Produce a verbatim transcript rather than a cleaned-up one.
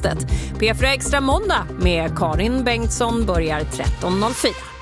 podcastet. P fyra Extra måndag med Karin Bengtsson börjar tretton noll fyra.